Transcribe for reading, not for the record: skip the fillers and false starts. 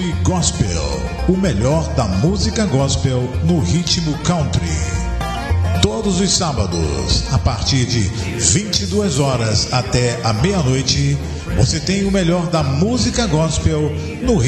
Rock Gospel, o melhor da música gospel no ritmo country. Todos os sábados, a partir de 22 horas até a meia-noite, você tem o melhor da música gospel no ritmo